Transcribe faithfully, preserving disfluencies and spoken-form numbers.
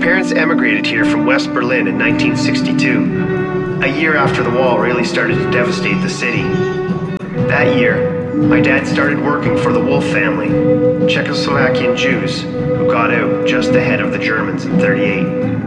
parents emigrated here from West Berlin in nineteen sixty-two, a year after the wall really started to devastate the city. That year, my dad started working for the Wolf family, Czechoslovakian Jews who got out just ahead of the Germans in thirty-eight.